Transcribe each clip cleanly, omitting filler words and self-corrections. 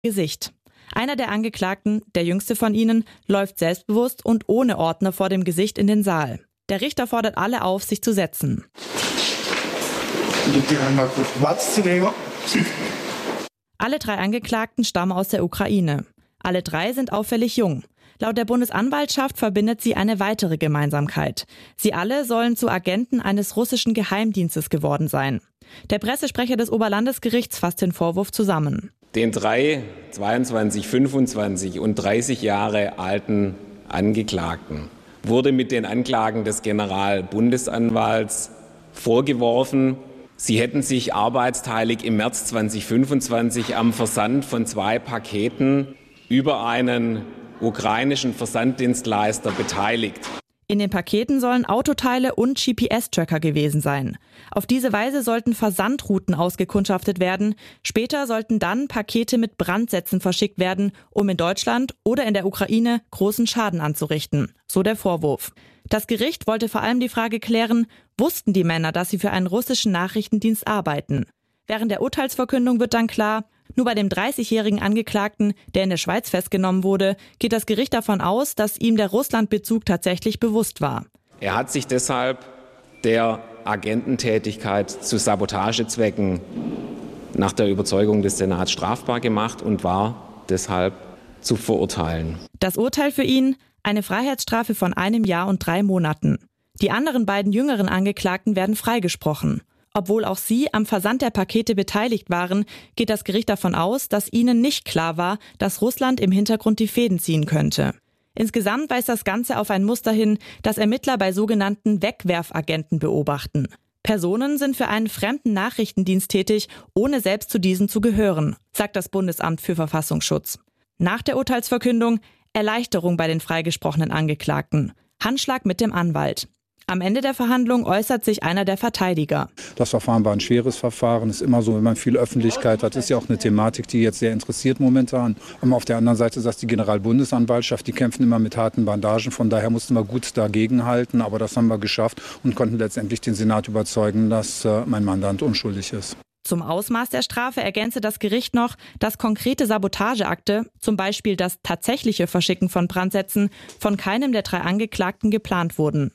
Gesicht. Einer der Angeklagten, der jüngste von ihnen, läuft selbstbewusst und ohne Ordner vor dem Gesicht in den Saal. Der Richter fordert alle auf, sich zu setzen. Alle 3 Angeklagten stammen aus der Ukraine. Alle 3 sind auffällig jung. Laut der Bundesanwaltschaft verbindet sie eine weitere Gemeinsamkeit. Sie alle sollen zu Agenten eines russischen Geheimdienstes geworden sein. Der Pressesprecher des Oberlandesgerichts fasst den Vorwurf zusammen. Den 3, 22, 25 und 30 Jahre alten Angeklagten wurde mit den Anklagen des Generalbundesanwalts vorgeworfen, sie hätten sich arbeitsteilig im März 2025 am Versand von 2 Paketen über einen ukrainischen Versanddienstleister beteiligt. In den Paketen sollen Autoteile und GPS-Tracker gewesen sein. Auf diese Weise sollten Versandrouten ausgekundschaftet werden. Später sollten dann Pakete mit Brandsätzen verschickt werden, um in Deutschland oder in der Ukraine großen Schaden anzurichten. So der Vorwurf. Das Gericht wollte vor allem die Frage klären, wussten die Männer, dass sie für einen russischen Nachrichtendienst arbeiten? Während der Urteilsverkündung wird dann klar, nur bei dem 30-jährigen Angeklagten, der in der Schweiz festgenommen wurde, geht das Gericht davon aus, dass ihm der Russlandbezug tatsächlich bewusst war. Er hat sich deshalb der Agententätigkeit zu Sabotagezwecken nach der Überzeugung des Senats strafbar gemacht und war deshalb zu verurteilen. Das Urteil für ihn? Eine Freiheitsstrafe von 1 Jahr und 3 Monaten. Die anderen beiden jüngeren Angeklagten werden freigesprochen. Obwohl auch sie am Versand der Pakete beteiligt waren, geht das Gericht davon aus, dass ihnen nicht klar war, dass Russland im Hintergrund die Fäden ziehen könnte. Insgesamt weist das Ganze auf ein Muster hin, das Ermittler bei sogenannten Wegwerfagenten beobachten. Personen sind für einen fremden Nachrichtendienst tätig, ohne selbst zu diesen zu gehören, sagt das Bundesamt für Verfassungsschutz. Nach der Urteilsverkündung Erleichterung bei den freigesprochenen Angeklagten. Handschlag mit dem Anwalt. Am Ende der Verhandlung äußert sich einer der Verteidiger. Das Verfahren war ein schweres Verfahren. Ist immer so, wenn man viel Öffentlichkeit hat, ist ja auch eine Thematik, die jetzt sehr interessiert momentan. Und auf der anderen Seite sagt die Generalbundesanwaltschaft, die kämpfen immer mit harten Bandagen. Von daher mussten wir gut dagegenhalten. Aber das haben wir geschafft und konnten letztendlich den Senat überzeugen, dass mein Mandant unschuldig ist. Zum Ausmaß der Strafe ergänze das Gericht noch, dass konkrete Sabotageakte, zum Beispiel das tatsächliche Verschicken von Brandsätzen, von keinem der 3 Angeklagten geplant wurden.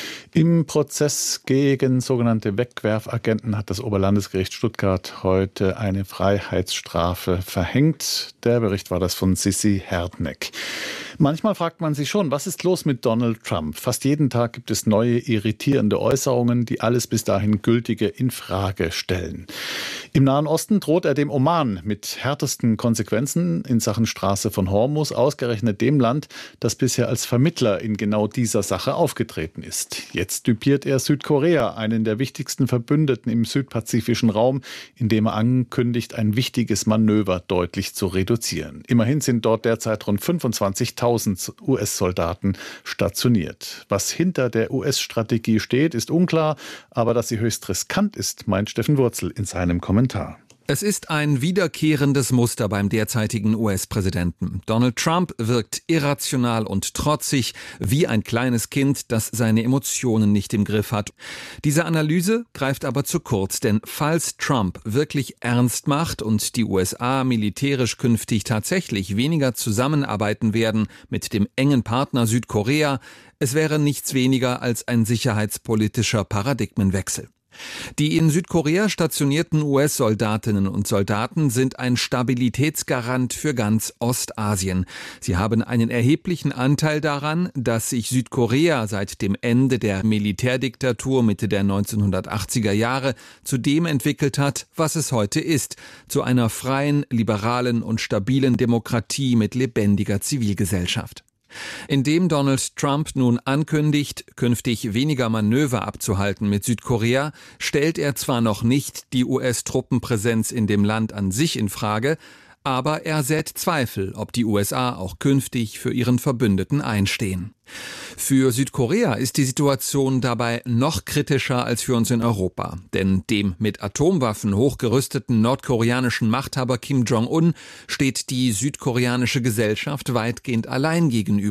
Im Prozess gegen sogenannte Wegwerfagenten hat das Oberlandesgericht Stuttgart heute eine Freiheitsstrafe verhängt. Der Bericht war das von Sissi Herdneck. Manchmal fragt man sich schon, was ist los mit Donald Trump? Fast jeden Tag gibt es neue irritierende Äußerungen, die alles bis dahin Gültige in Frage stellen. Im Nahen Osten droht er dem Oman mit härtesten Konsequenzen in Sachen Straße von Hormuz, ausgerechnet dem Land, das bisher als Vermittler in genau dieser Sache aufgetreten ist. Jetzt düpiert er Südkorea, einen der wichtigsten Verbündeten im südpazifischen Raum, indem er ankündigt, ein wichtiges Manöver deutlich zu reduzieren. Immerhin sind dort derzeit rund 25.000 US-Soldaten stationiert. Was hinter der US-Strategie steht, ist unklar, aber dass sie höchst riskant ist, meint Steffen Wurzel in seinem Kommentar. Es ist ein wiederkehrendes Muster beim derzeitigen US-Präsidenten. Donald Trump wirkt irrational und trotzig, wie ein kleines Kind, das seine Emotionen nicht im Griff hat. Diese Analyse greift aber zu kurz, denn falls Trump wirklich ernst macht und die USA militärisch künftig tatsächlich weniger zusammenarbeiten werden mit dem engen Partner Südkorea, es wäre nichts weniger als ein sicherheitspolitischer Paradigmenwechsel. Die in Südkorea stationierten US-Soldatinnen und Soldaten sind ein Stabilitätsgarant für ganz Ostasien. Sie haben einen erheblichen Anteil daran, dass sich Südkorea seit dem Ende der Militärdiktatur Mitte der 1980er Jahre zu dem entwickelt hat, was es heute ist, zu einer freien, liberalen und stabilen Demokratie mit lebendiger Zivilgesellschaft. Indem Donald Trump nun ankündigt, künftig weniger Manöver abzuhalten mit Südkorea, stellt er zwar noch nicht die US-Truppenpräsenz in dem Land an sich in Frage, aber er sät Zweifel, ob die USA auch künftig für ihren Verbündeten einstehen. Für Südkorea ist die Situation dabei noch kritischer als für uns in Europa. Denn dem mit Atomwaffen hochgerüsteten nordkoreanischen Machthaber Kim Jong-un steht die südkoreanische Gesellschaft weitgehend allein gegenüber.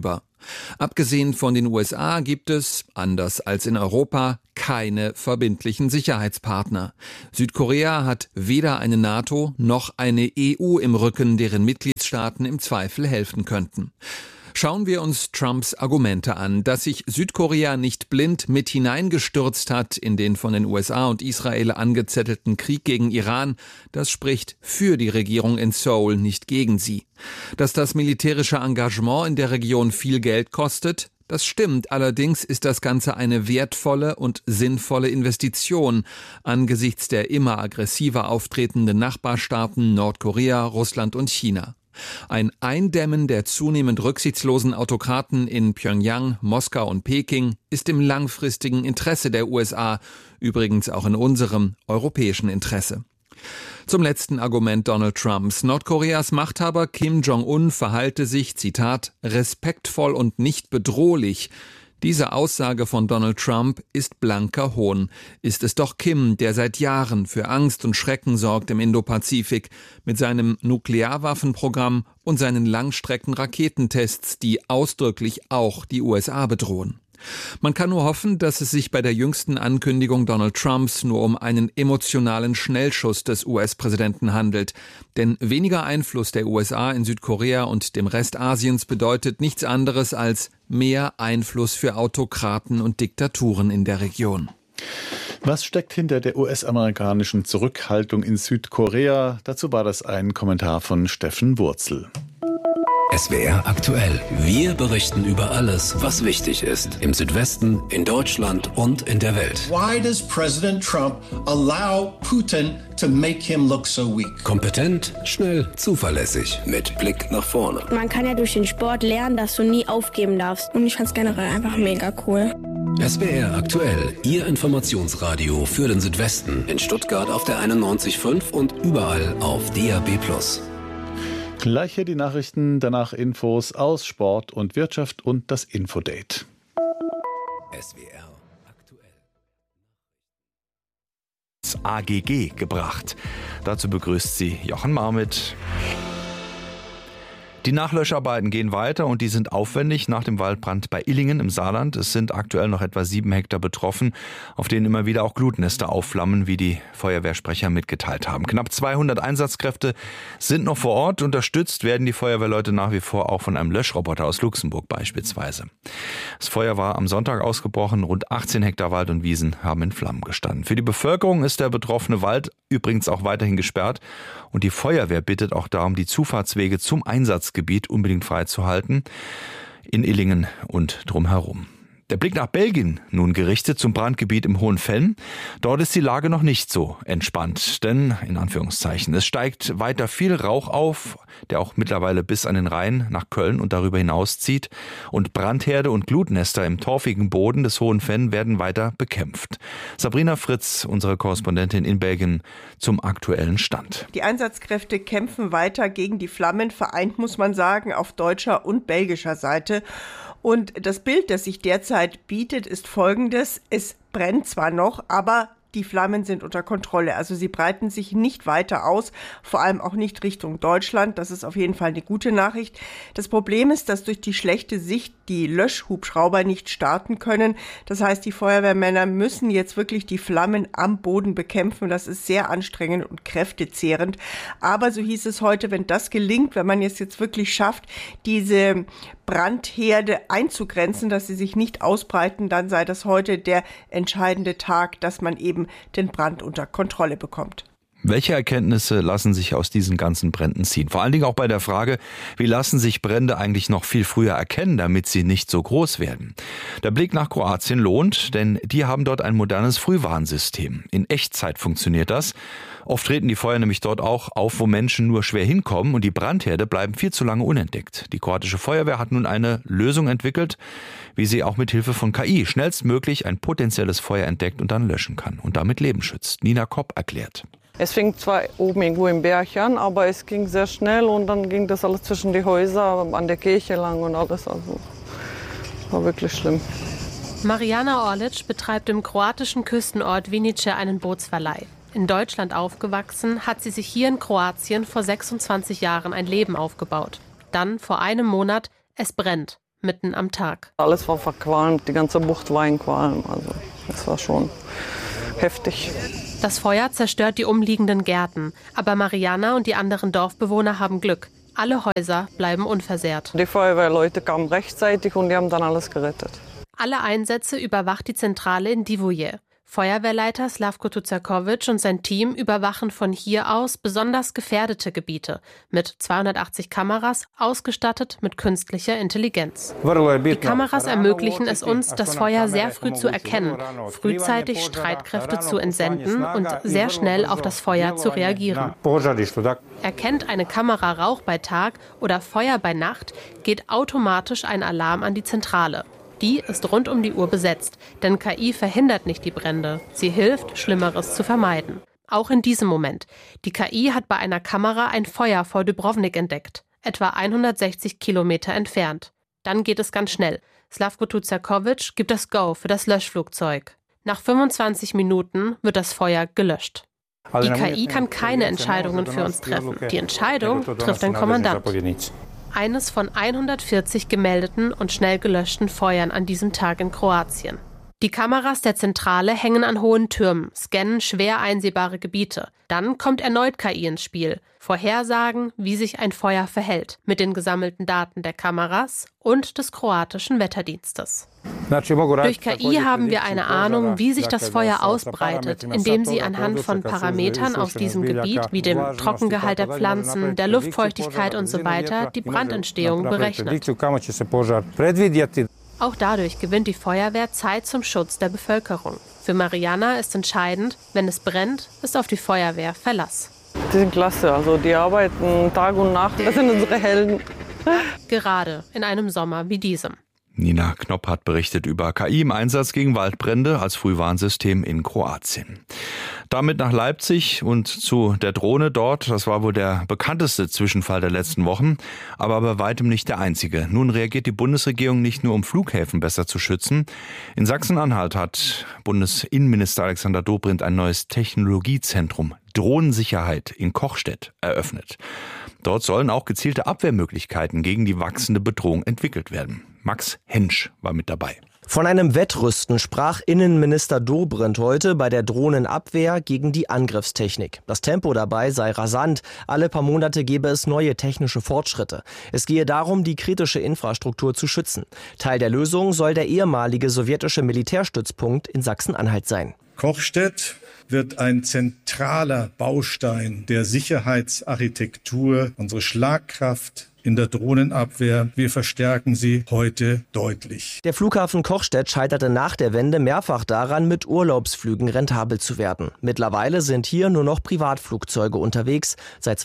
Abgesehen von den USA gibt es, anders als in Europa, keine verbindlichen Sicherheitspartner. Südkorea hat weder eine NATO noch eine EU im Rücken, deren Mitgliedstaaten im Zweifel helfen könnten. Schauen wir uns Trumps Argumente an, dass sich Südkorea nicht blind mit hineingestürzt hat in den von den USA und Israel angezettelten Krieg gegen Iran, das spricht für die Regierung in Seoul, nicht gegen sie. Dass das militärische Engagement in der Region viel Geld kostet, das stimmt, allerdings ist das Ganze eine wertvolle und sinnvolle Investition angesichts der immer aggressiver auftretenden Nachbarstaaten Nordkorea, Russland und China. Ein Eindämmen der zunehmend rücksichtslosen Autokraten in Pjöngjang, Moskau und Peking ist im langfristigen Interesse der USA, übrigens auch in unserem europäischen Interesse. Zum letzten Argument Donald Trumps. Nordkoreas Machthaber Kim Jong-un verhalte sich, Zitat, respektvoll und nicht bedrohlich. Diese Aussage von Donald Trump ist blanker Hohn. Ist es doch Kim, der seit Jahren für Angst und Schrecken sorgt im Indopazifik, mit seinem Nuklearwaffenprogramm und seinen Langstrecken-Raketentests, die ausdrücklich auch die USA bedrohen. Man kann nur hoffen, dass es sich bei der jüngsten Ankündigung Donald Trumps nur um einen emotionalen Schnellschuss des US-Präsidenten handelt. Denn weniger Einfluss der USA in Südkorea und dem Rest Asiens bedeutet nichts anderes als mehr Einfluss für Autokraten und Diktaturen in der Region. Was steckt hinter der US-amerikanischen Zurückhaltung in Südkorea? Dazu war das ein Kommentar von Steffen Wurzel. SWR aktuell. Wir berichten über alles, was wichtig ist. Im Südwesten, in Deutschland und in der Welt. Why does President Trump allow Putin to make him look so weak? Kompetent, schnell, zuverlässig. Mit Blick nach vorne. Man kann ja durch den Sport lernen, dass du nie aufgeben darfst. Und ich fand es generell einfach mega cool. SWR aktuell. Ihr Informationsradio für den Südwesten. In Stuttgart auf der 91.5 und überall auf DAB+. Gleich hier die Nachrichten, danach Infos aus Sport und Wirtschaft und das Infodate. SWR aktuell. Das AGG gebracht. Dazu begrüßt sie Jochen Marmit. Die Nachlöscharbeiten gehen weiter und die sind aufwendig nach dem Waldbrand bei Illingen im Saarland. Es sind aktuell noch etwa 7 Hektar betroffen, auf denen immer wieder auch Glutnester aufflammen, wie die Feuerwehrsprecher mitgeteilt haben. Knapp 200 Einsatzkräfte sind noch vor Ort. Unterstützt werden die Feuerwehrleute nach wie vor auch von einem Löschroboter aus Luxemburg beispielsweise. Das Feuer war am Sonntag ausgebrochen. Rund 18 Hektar Wald und Wiesen haben in Flammen gestanden. Für die Bevölkerung ist der betroffene Wald übrigens auch weiterhin gesperrt. Und die Feuerwehr bittet auch darum, die Zufahrtswege zum Einsatzgebiet unbedingt freizuhalten, in Illingen und drumherum. Der Blick nach Belgien nun gerichtet zum Brandgebiet im Hohenfällen. Dort ist die Lage noch nicht so entspannt, denn, in Anführungszeichen, es steigt weiter viel Rauch auf, der auch mittlerweile bis an den Rhein nach Köln und darüber hinaus zieht. Und Brandherde und Glutnester im torfigen Boden des Hohenfällen werden weiter bekämpft. Sabrina Fritz, unsere Korrespondentin in Belgien, zum aktuellen Stand. Die Einsatzkräfte kämpfen weiter gegen die Flammen, vereint, muss man sagen, auf deutscher und belgischer Seite. Und das Bild, das sich derzeit bietet, ist folgendes. Es brennt zwar noch, aber die Flammen sind unter Kontrolle. Also sie breiten sich nicht weiter aus, vor allem auch nicht Richtung Deutschland. Das ist auf jeden Fall eine gute Nachricht. Das Problem ist, dass durch die schlechte Sicht die Löschhubschrauber nicht starten können. Das heißt, die Feuerwehrmänner müssen jetzt wirklich die Flammen am Boden bekämpfen. Das ist sehr anstrengend und kräftezehrend. Aber so hieß es heute, wenn das gelingt, wenn man es jetzt wirklich schafft, diese Brandherde einzugrenzen, dass sie sich nicht ausbreiten, dann sei das heute der entscheidende Tag, dass man eben den Brand unter Kontrolle bekommt. Welche Erkenntnisse lassen sich aus diesen ganzen Bränden ziehen? Vor allen Dingen auch bei der Frage, wie lassen sich Brände eigentlich noch viel früher erkennen, damit sie nicht so groß werden? Der Blick nach Kroatien lohnt, denn die haben dort ein modernes Frühwarnsystem. In Echtzeit funktioniert das. Oft treten die Feuer nämlich dort auch auf, wo Menschen nur schwer hinkommen und die Brandherde bleiben viel zu lange unentdeckt. Die kroatische Feuerwehr hat nun eine Lösung entwickelt, wie sie auch mit Hilfe von KI schnellstmöglich ein potenzielles Feuer entdeckt und dann löschen kann und damit Leben schützt. Nina Kopp erklärt. Es fing zwar oben irgendwo im Berg an, aber es ging sehr schnell und dann ging das alles zwischen die Häuser, an der Kirche lang und alles. Also war wirklich schlimm. Marijana Orlic betreibt im kroatischen Küstenort Vinice einen Bootsverleih. In Deutschland aufgewachsen, hat sie sich hier in Kroatien vor 26 Jahren ein Leben aufgebaut. Dann, vor einem Monat, es brennt. mitten am Tag. Alles war verqualmt, die ganze Bucht war in Qualm. Also das war schon heftig. Das Feuer zerstört die umliegenden Gärten. Aber Mariana und die anderen Dorfbewohner haben Glück. Alle Häuser bleiben unversehrt. Die Feuerwehrleute kamen rechtzeitig und die haben dann alles gerettet. Alle Einsätze überwacht die Zentrale in Divoje. Feuerwehrleiter Slavko Tucakovic und sein Team überwachen von hier aus besonders gefährdete Gebiete mit 280 Kameras, ausgestattet mit künstlicher Intelligenz. Die Kameras ermöglichen es uns, das Feuer sehr früh zu erkennen, frühzeitig Streitkräfte zu entsenden und sehr schnell auf das Feuer zu reagieren. Erkennt eine Kamera Rauch bei Tag oder Feuer bei Nacht, geht automatisch ein Alarm an die Zentrale. Die ist rund um die Uhr besetzt, denn KI verhindert nicht die Brände. Sie hilft, Schlimmeres zu vermeiden. Auch in diesem Moment. Die KI hat bei einer Kamera ein Feuer vor Dubrovnik entdeckt, etwa 160 Kilometer entfernt. Dann geht es ganz schnell. Slavko Tucakovic gibt das Go für das Löschflugzeug. Nach 25 Minuten wird das Feuer gelöscht. Die KI kann keine Entscheidungen für uns treffen. Die Entscheidung trifft ein Kommandant. Eines von 140 gemeldeten und schnell gelöschten Feuern an diesem Tag in Kroatien. Die Kameras der Zentrale hängen an hohen Türmen, scannen schwer einsehbare Gebiete. Dann kommt erneut KI ins Spiel. Vorhersagen, wie sich ein Feuer verhält, mit den gesammelten Daten der Kameras und des kroatischen Wetterdienstes. Durch KI haben wir eine Ahnung, wie sich das Feuer ausbreitet, indem sie anhand von Parametern aus diesem Gebiet, wie dem Trockengehalt der Pflanzen, der Luftfeuchtigkeit usw., die Brandentstehung berechnet. Auch dadurch gewinnt die Feuerwehr Zeit zum Schutz der Bevölkerung. Für Mariana ist entscheidend, wenn es brennt, ist auf die Feuerwehr Verlass. Die sind klasse, also die arbeiten Tag und Nacht, das sind unsere Helden. Gerade in einem Sommer wie diesem. Nina Knopp hat berichtet über KI im Einsatz gegen Waldbrände als Frühwarnsystem in Kroatien. Damit nach Leipzig und zu der Drohne dort. Das war wohl der bekannteste Zwischenfall der letzten Wochen, aber bei weitem nicht der einzige. Nun reagiert die Bundesregierung nicht nur, um Flughäfen besser zu schützen. In Sachsen-Anhalt hat Bundesinnenminister Alexander Dobrindt ein neues Technologiezentrum Drohnensicherheit in Kochstedt eröffnet. Dort sollen auch gezielte Abwehrmöglichkeiten gegen die wachsende Bedrohung entwickelt werden. Max Hensch war mit dabei. Von einem Wettrüsten sprach Innenminister Dobrindt heute bei der Drohnenabwehr gegen die Angriffstechnik. Das Tempo dabei sei rasant. Alle paar Monate gebe es neue technische Fortschritte. Es gehe darum, die kritische Infrastruktur zu schützen. Teil der Lösung soll der ehemalige sowjetische Militärstützpunkt in Sachsen-Anhalt sein. Kochstedt wird ein zentraler Baustein der Sicherheitsarchitektur, unsere Schlagkraft in der Drohnenabwehr. Wir verstärken sie heute deutlich. Der Flughafen Kochstedt scheiterte nach der Wende mehrfach daran, mit Urlaubsflügen rentabel zu werden. Mittlerweile sind hier nur noch Privatflugzeuge unterwegs. Seit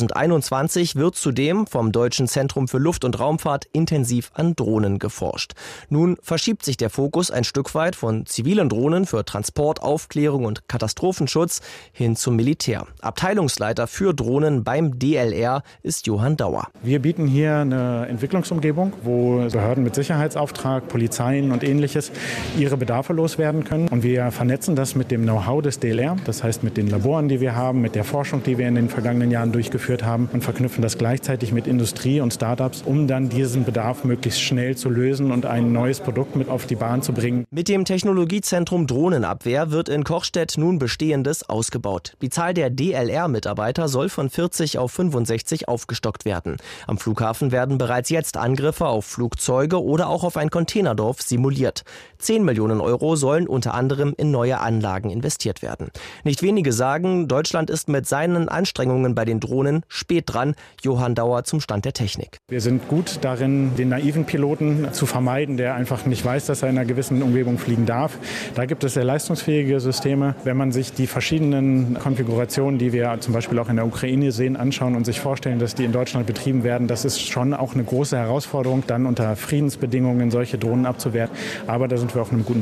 2021 wird zudem vom Deutschen Zentrum für Luft- und Raumfahrt intensiv an Drohnen geforscht. Nun verschiebt sich der Fokus ein Stück weit von zivilen Drohnen für Transport, Aufklärung und Katastrophenschutz hin zum Militär. Abteilungsleiter für Drohnen beim DLR ist Johann Dauer. Wir bieten hier eine Entwicklungsumgebung, wo Behörden mit Sicherheitsauftrag, Polizeien und Ähnliches ihre Bedarfe loswerden können. Und wir vernetzen das mit dem Know-how des DLR, das heißt mit den Laboren, die wir haben, mit der Forschung, die wir in den vergangenen Jahren durchgeführt haben und verknüpfen das gleichzeitig mit Industrie und Startups, um dann diesen Bedarf möglichst schnell zu lösen und ein neues Produkt mit auf die Bahn zu bringen. Mit dem Technologiezentrum Drohnenabwehr wird in Kochstedt nun Bestehendes ausgebaut. Die Zahl der DLR-Mitarbeiter soll von 40 auf 65 aufgestockt werden. Am Flughafen werden bereits jetzt Angriffe auf Flugzeuge oder auch auf ein Containerdorf simuliert. 10 Millionen Euro sollen unter anderem in neue Anlagen investiert werden. Nicht wenige sagen, Deutschland ist mit seinen Anstrengungen bei den Drohnen spät dran. Johann Dauer zum Stand der Technik. Wir sind gut darin, den naiven Piloten zu vermeiden, der einfach nicht weiß, dass er in einer gewissen Umgebung fliegen darf. Da gibt es sehr leistungsfähige Systeme. Wenn man sich die verschiedenen Konfigurationen, die wir zum Beispiel auch in der Ukraine sehen, anschauen und sich vorstellen, dass die in Deutschland betrieben werden, das ist schon auch eine große Herausforderung, dann unter Friedensbedingungen solche Drohnen abzuwehren. Aber da sind wir auf einem guten Weg.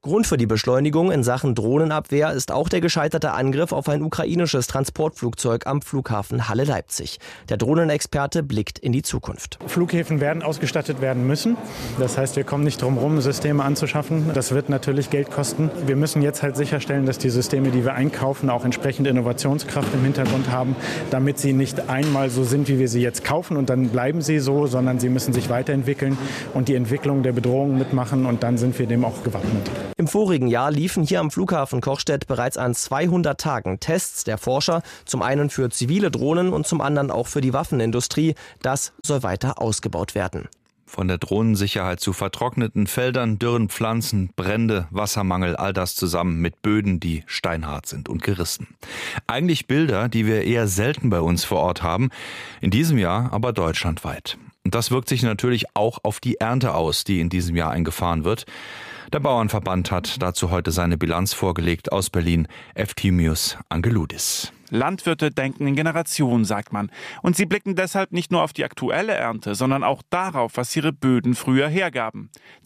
Grund für die Beschleunigung in Sachen Drohnenabwehr ist auch der gescheiterte Angriff auf ein ukrainisches Transportflugzeug am Flughafen Halle-Leipzig. Der Drohnenexperte blickt in die Zukunft. Flughäfen werden ausgestattet werden müssen. Das heißt, wir kommen nicht drum herum, Systeme anzuschaffen. Das wird natürlich Geld kosten. Wir müssen jetzt halt sicherstellen, dass die Systeme, die wir einkaufen, auch entsprechend Innovationskraft im Hintergrund haben, damit sie nicht einmal so sind, wie wir sie jetzt kaufen und dann bleiben sie so, sondern sie müssen sich weiterentwickeln und die Entwicklung der Bedrohung mitmachen und dann sind wir dem auch gewappnet. Im vorigen Jahr liefen hier am Flughafen Kochstedt bereits an 200 Tagen Tests der Forscher, zum einen für zivile Drohnen und zum anderen auch für die Waffenindustrie. Das soll weiter ausgebaut werden. Von der Drohnensicherheit zu vertrockneten Feldern, dürren Pflanzen, Brände, Wassermangel, all das zusammen mit Böden, die steinhart sind und gerissen. Eigentlich Bilder, die wir eher selten bei uns vor Ort haben, in diesem Jahr aber deutschlandweit. Und das wirkt sich natürlich auch auf die Ernte aus, die in diesem Jahr eingefahren wird. Der Bauernverband hat dazu heute seine Bilanz vorgelegt. Aus Berlin, Efthymios Angeloudis. Landwirte denken in Generationen, sagt man. Und sie blicken deshalb nicht nur auf die aktuelle Ernte, sondern auch darauf, was ihre Böden früher hergaben.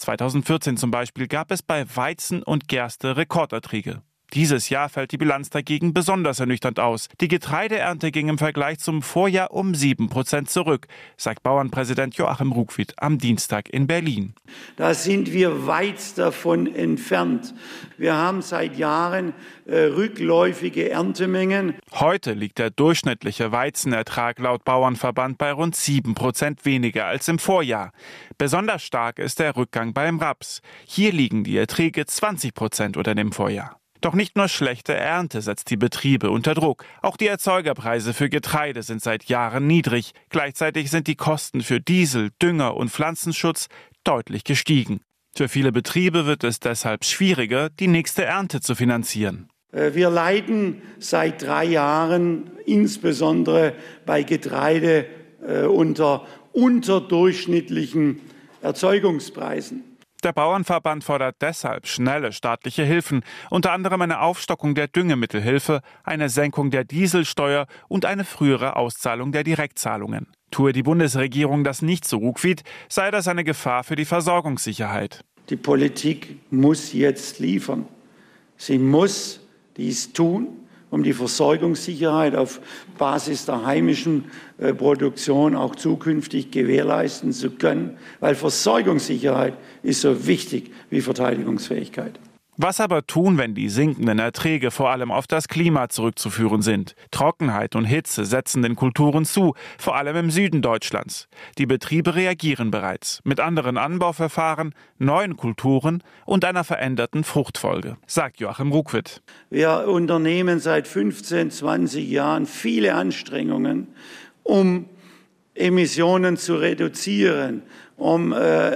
2014 zum Beispiel gab es bei Weizen und Gerste Rekorderträge. Dieses Jahr fällt die Bilanz dagegen besonders ernüchternd aus. Die Getreideernte ging im Vergleich zum Vorjahr um 7% zurück, sagt Bauernpräsident Joachim Ruckwied am Dienstag in Berlin. Da sind wir weit davon entfernt. Wir haben seit Jahren rückläufige Erntemengen. Heute liegt der durchschnittliche Weizenertrag laut Bauernverband bei rund 7% weniger als im Vorjahr. Besonders stark ist der Rückgang beim Raps. Hier liegen die Erträge 20% unter dem Vorjahr. Doch nicht nur schlechte Ernte setzt die Betriebe unter Druck. Auch die Erzeugerpreise für Getreide sind seit Jahren niedrig. Gleichzeitig sind die Kosten für Diesel, Dünger und Pflanzenschutz deutlich gestiegen. Für viele Betriebe wird es deshalb schwieriger, die nächste Ernte zu finanzieren. Wir leiden seit 3 Jahren insbesondere bei Getreide unter unterdurchschnittlichen Erzeugungspreisen. Der Bauernverband fordert deshalb schnelle staatliche Hilfen, unter anderem eine Aufstockung der Düngemittelhilfe, eine Senkung der Dieselsteuer und eine frühere Auszahlung der Direktzahlungen. Tue die Bundesregierung das nicht so, Ruckwied, sei das eine Gefahr für die Versorgungssicherheit. Die Politik muss jetzt liefern. Sie muss dies tun, um die Versorgungssicherheit auf Basis der heimischen Produktion auch zukünftig gewährleisten zu können, weil Versorgungssicherheit ist so wichtig wie Verteidigungsfähigkeit. Was aber tun, wenn die sinkenden Erträge vor allem auf das Klima zurückzuführen sind? Trockenheit und Hitze setzen den Kulturen zu, vor allem im Süden Deutschlands. Die Betriebe reagieren bereits mit anderen Anbauverfahren, neuen Kulturen und einer veränderten Fruchtfolge, sagt Joachim Ruckwied. Wir unternehmen seit 15, 20 Jahren viele Anstrengungen, um Emissionen zu reduzieren, um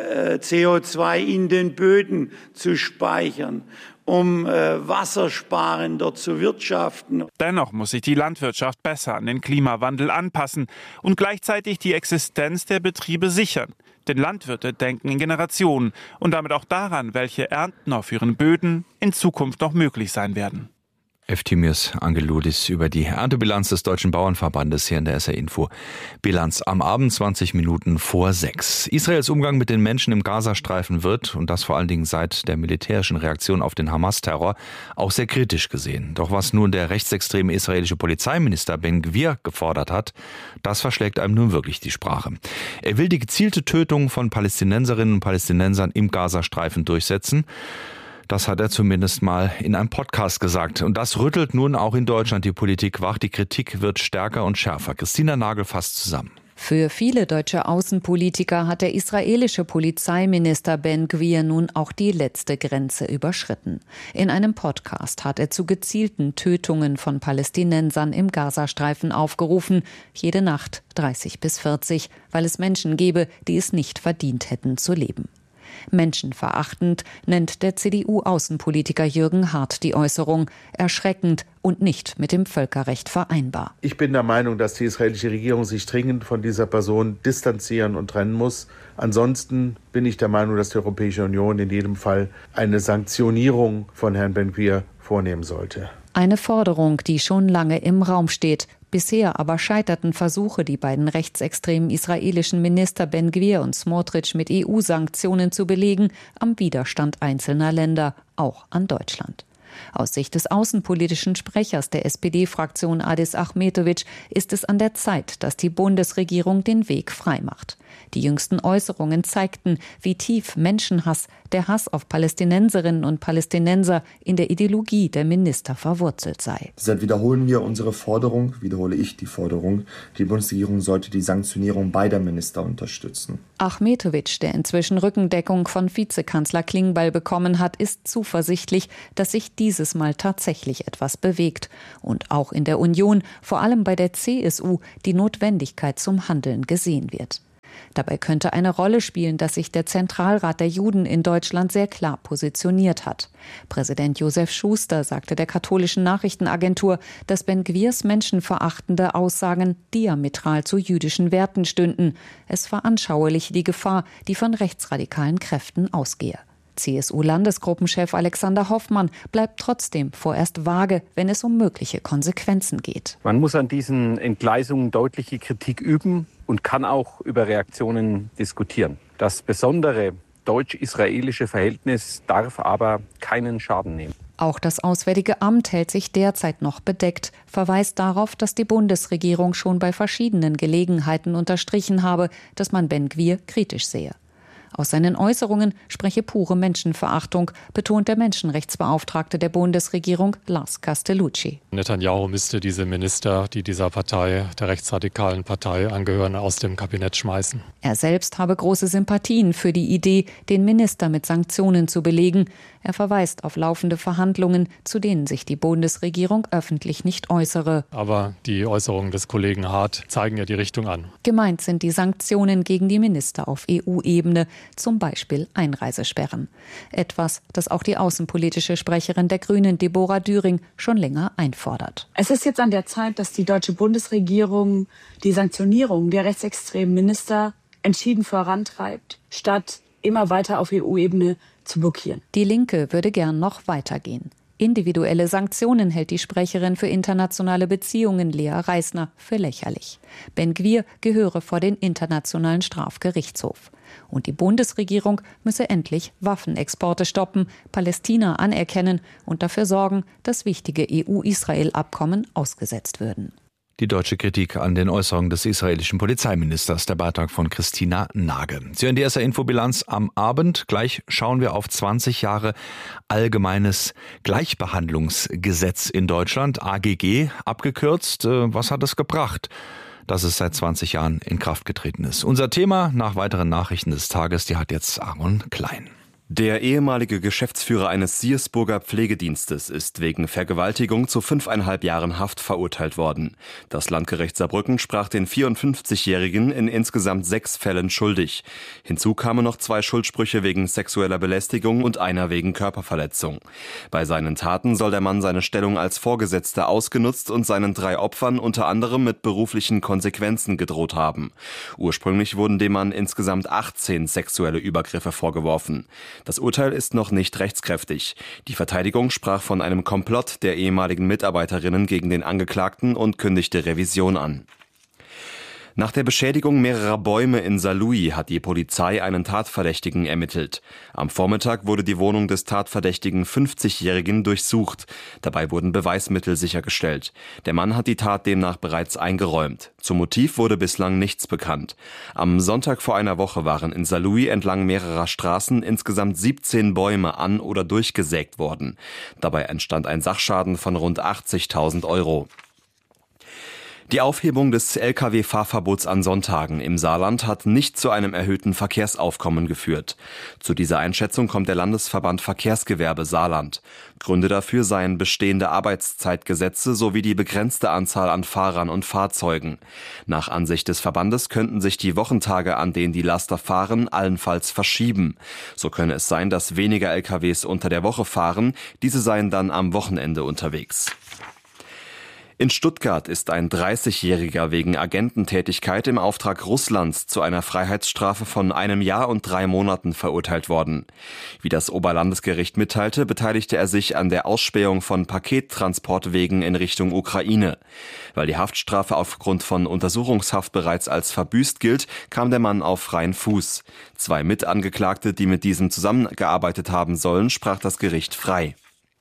CO2 in den Böden zu speichern, um wassersparender zu wirtschaften. Dennoch muss sich die Landwirtschaft besser an den Klimawandel anpassen und gleichzeitig die Existenz der Betriebe sichern. Denn Landwirte denken in Generationen und damit auch daran, welche Ernten auf ihren Böden in Zukunft noch möglich sein werden. Efthymios Angeloudis über die Erntebilanz des Deutschen Bauernverbandes hier in der SR Info. Bilanz am Abend 20 Minuten vor 6. Israels Umgang mit den Menschen im Gazastreifen wird, und das vor allen Dingen seit der militärischen Reaktion auf den Hamas-Terror, auch sehr kritisch gesehen. Doch was nun der rechtsextreme israelische Polizeiminister Ben Gvir gefordert hat, das verschlägt einem nun wirklich die Sprache. Er will die gezielte Tötung von Palästinenserinnen und Palästinensern im Gazastreifen durchsetzen. Das hat er zumindest mal in einem Podcast gesagt. Und das rüttelt nun auch in Deutschland die Politik wach. Die Kritik wird stärker und schärfer. Christina Nagel fasst zusammen. Für viele deutsche Außenpolitiker hat der israelische Polizeiminister Ben Gvir nun auch die letzte Grenze überschritten. In einem Podcast hat er zu gezielten Tötungen von Palästinensern im Gazastreifen aufgerufen. Jede Nacht 30 bis 40, weil es Menschen gebe, die es nicht verdient hätten zu leben. Menschenverachtend nennt der CDU-Außenpolitiker Jürgen Hart die Äußerung, erschreckend und nicht mit dem Völkerrecht vereinbar. Ich bin der Meinung, dass die israelische Regierung sich dringend von dieser Person distanzieren und trennen muss. Ansonsten bin ich der Meinung, dass die Europäische Union in jedem Fall eine Sanktionierung von Herrn Ben Gvir vornehmen sollte. Eine Forderung, die schon lange im Raum steht. Bisher aber scheiterten Versuche, die beiden rechtsextremen israelischen Minister Ben Gvir und Smotrich mit EU-Sanktionen zu belegen, am Widerstand einzelner Länder, auch an Deutschland. Aus Sicht des außenpolitischen Sprechers der SPD-Fraktion Adis Ahmetovic ist es an der Zeit, dass die Bundesregierung den Weg freimacht. Die jüngsten Äußerungen zeigten, wie tief Menschenhass, der Hass auf Palästinenserinnen und Palästinenser in der Ideologie der Minister verwurzelt sei. Deshalb wiederholen wir unsere Forderung, wiederhole ich die Forderung, die Bundesregierung sollte die Sanktionierung beider Minister unterstützen. Ahmetovic, der inzwischen Rückendeckung von Vizekanzler Klingbeil bekommen hat, ist zuversichtlich, dass sich dieses Mal tatsächlich etwas bewegt. Und auch in der Union, vor allem bei der CSU, die Notwendigkeit zum Handeln gesehen wird. Dabei könnte eine Rolle spielen, dass sich der Zentralrat der Juden in Deutschland sehr klar positioniert hat. Präsident Josef Schuster sagte der katholischen Nachrichtenagentur, dass Ben-Gvirs menschenverachtende Aussagen diametral zu jüdischen Werten stünden. Es veranschauliche die Gefahr, die von rechtsradikalen Kräften ausgehe. CSU-Landesgruppenchef Alexander Hoffmann bleibt trotzdem vorerst vage, wenn es um mögliche Konsequenzen geht. Man muss an diesen Entgleisungen deutliche Kritik üben und kann auch über Reaktionen diskutieren. Das besondere deutsch-israelische Verhältnis darf aber keinen Schaden nehmen. Auch das Auswärtige Amt hält sich derzeit noch bedeckt, verweist darauf, dass die Bundesregierung schon bei verschiedenen Gelegenheiten unterstrichen habe, dass man Ben-Gvir kritisch sehe. Aus seinen Äußerungen spreche pure Menschenverachtung, betont der Menschenrechtsbeauftragte der Bundesregierung Lars Castellucci. Netanyahu müsste diese Minister, die dieser Partei, der rechtsradikalen Partei angehören, aus dem Kabinett schmeißen. Er selbst habe große Sympathien für die Idee, den Minister mit Sanktionen zu belegen. Er verweist auf laufende Verhandlungen, zu denen sich die Bundesregierung öffentlich nicht äußere. Aber die Äußerungen des Kollegen Hart zeigen ja die Richtung an. Gemeint sind die Sanktionen gegen die Minister auf EU-Ebene, zum Beispiel Einreisesperren. Etwas, das auch die außenpolitische Sprecherin der Grünen, Deborah Düring, schon länger einfordert. Es ist jetzt an der Zeit, dass die deutsche Bundesregierung die Sanktionierung der rechtsextremen Minister entschieden vorantreibt, statt immer weiter auf EU-Ebene zu blockieren. Die Linke würde gern noch weitergehen. Individuelle Sanktionen hält die Sprecherin für internationale Beziehungen Lea Reisner für lächerlich. Ben-Gvir gehöre vor den Internationalen Strafgerichtshof. Und die Bundesregierung müsse endlich Waffenexporte stoppen, Palästina anerkennen und dafür sorgen, dass wichtige EU-Israel-Abkommen ausgesetzt würden. Die deutsche Kritik an den Äußerungen des israelischen Polizeiministers, der Beitrag von Christina Nage. Sie hören die SR-Info-Bilanz am Abend. Gleich schauen wir auf 20 Jahre allgemeines Gleichbehandlungsgesetz in Deutschland, AGG abgekürzt. Was hat es gebracht, dass es seit 20 Jahren in Kraft getreten ist? Unser Thema nach weiteren Nachrichten des Tages, die hat jetzt Aaron Klein. Der ehemalige Geschäftsführer eines Siersburger Pflegedienstes ist wegen Vergewaltigung zu 5,5 Jahren Haft verurteilt worden. Das Landgericht Saarbrücken sprach den 54-Jährigen in insgesamt 6 Fällen schuldig. Hinzu kamen noch 2 Schuldsprüche wegen sexueller Belästigung und einer wegen Körperverletzung. Bei seinen Taten soll der Mann seine Stellung als Vorgesetzter ausgenutzt und seinen 3 Opfern unter anderem mit beruflichen Konsequenzen gedroht haben. Ursprünglich wurden dem Mann insgesamt 18 sexuelle Übergriffe vorgeworfen. Das Urteil ist noch nicht rechtskräftig. Die Verteidigung sprach von einem Komplott der ehemaligen Mitarbeiterinnen gegen den Angeklagten und kündigte Revision an. Nach der Beschädigung mehrerer Bäume in Saarlouis hat die Polizei einen Tatverdächtigen ermittelt. Am Vormittag wurde die Wohnung des tatverdächtigen 50-Jährigen durchsucht. Dabei wurden Beweismittel sichergestellt. Der Mann hat die Tat demnach bereits eingeräumt. Zum Motiv wurde bislang nichts bekannt. Am Sonntag vor einer Woche waren in Saarlouis entlang mehrerer Straßen insgesamt 17 Bäume an- oder durchgesägt worden. Dabei entstand ein Sachschaden von rund 80.000 €. Die Aufhebung des Lkw-Fahrverbots an Sonntagen im Saarland hat nicht zu einem erhöhten Verkehrsaufkommen geführt. Zu dieser Einschätzung kommt der Landesverband Verkehrsgewerbe Saarland. Gründe dafür seien bestehende Arbeitszeitgesetze sowie die begrenzte Anzahl an Fahrern und Fahrzeugen. Nach Ansicht des Verbandes könnten sich die Wochentage, an denen die Laster fahren, allenfalls verschieben. So könne es sein, dass weniger Lkws unter der Woche fahren, diese seien dann am Wochenende unterwegs. In Stuttgart ist ein 30-Jähriger wegen Agententätigkeit im Auftrag Russlands zu einer Freiheitsstrafe von 1 Jahr und 3 Monaten verurteilt worden. Wie das Oberlandesgericht mitteilte, beteiligte er sich an der Ausspähung von Pakettransportwegen in Richtung Ukraine. Weil die Haftstrafe aufgrund von Untersuchungshaft bereits als verbüßt gilt, kam der Mann auf freien Fuß. 2 Mitangeklagte, die mit diesem zusammengearbeitet haben sollen, sprach das Gericht frei.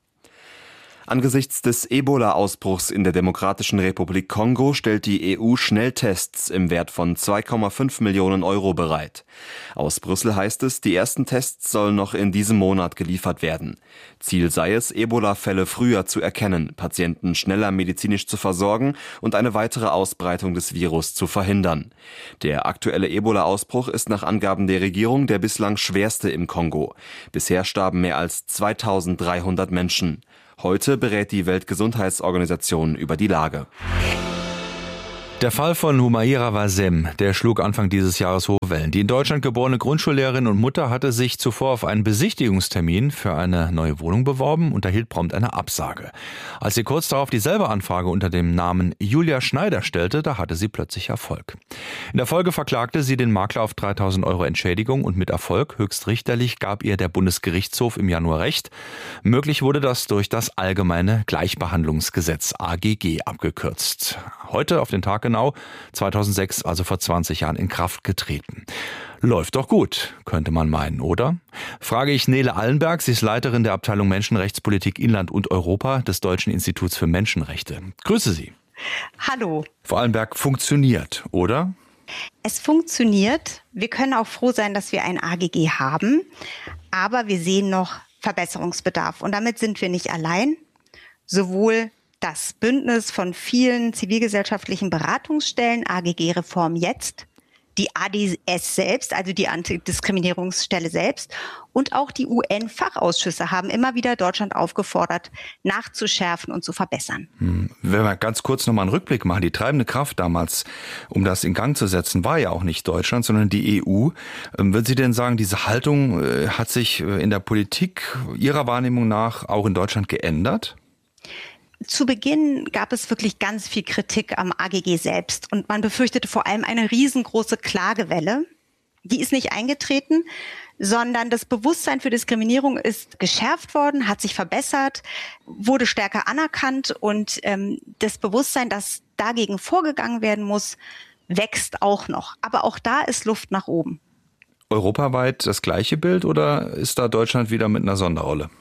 Angesichts des Ebola-Ausbruchs in der Demokratischen Republik Kongo stellt die EU Schnelltests im Wert von 2,5 Millionen Euro bereit. Aus Brüssel heißt es, die ersten Tests sollen noch in diesem Monat geliefert werden. Ziel sei es, Ebola-Fälle früher zu erkennen, Patienten schneller medizinisch zu versorgen und eine weitere Ausbreitung des Virus zu verhindern. Der aktuelle Ebola-Ausbruch ist nach Angaben der Regierung der bislang schwerste im Kongo. Bisher starben mehr als 2300 Menschen. Heute berät die Weltgesundheitsorganisation über die Lage. Der Fall von Humaira Wassem, der schlug Anfang dieses Jahres hohe Wellen. Die in Deutschland geborene Grundschullehrerin und Mutter hatte sich zuvor auf einen Besichtigungstermin für eine neue Wohnung beworben und erhielt prompt eine Absage. Als sie kurz darauf dieselbe Anfrage unter dem Namen Julia Schneider stellte, da hatte sie plötzlich Erfolg. In der Folge verklagte sie den Makler auf 3.000 Euro Entschädigung und mit Erfolg. Höchstrichterlich gab ihr der Bundesgerichtshof im Januar Recht. Möglich wurde das durch das Allgemeine Gleichbehandlungsgesetz AGG abgekürzt. Heute auf den Tag genau 2006, also vor 20 Jahren, in Kraft getreten. Läuft doch gut, könnte man meinen, oder? Frage ich Nele Allenberg, sie ist Leiterin der Abteilung Menschenrechtspolitik Inland und Europa des Deutschen Instituts für Menschenrechte. Grüße Sie. Hallo. Frau Allenberg, funktioniert, oder? Es funktioniert. Wir können auch froh sein, dass wir ein AGG haben, aber wir sehen noch Verbesserungsbedarf. Und damit sind wir nicht allein. Sowohl das Bündnis von vielen zivilgesellschaftlichen Beratungsstellen, AGG Reform Jetzt, die ADS selbst, also die Antidiskriminierungsstelle selbst, und auch die UN-Fachausschüsse haben immer wieder Deutschland aufgefordert, nachzuschärfen und zu verbessern. Wenn wir ganz kurz nochmal einen Rückblick machen, die treibende Kraft damals, um das in Gang zu setzen, war ja auch nicht Deutschland, sondern die EU. Würden Sie denn sagen, diese Haltung hat sich in der Politik Ihrer Wahrnehmung nach auch in Deutschland geändert? Zu Beginn gab es wirklich ganz viel Kritik am AGG selbst und man befürchtete vor allem eine riesengroße Klagewelle. Die ist nicht eingetreten, sondern das Bewusstsein für Diskriminierung ist geschärft worden, hat sich verbessert, wurde stärker anerkannt und das Bewusstsein, dass dagegen vorgegangen werden muss, wächst auch noch. Aber auch da ist Luft nach oben. Europaweit das gleiche Bild oder ist da Deutschland wieder mit einer Sonderrolle?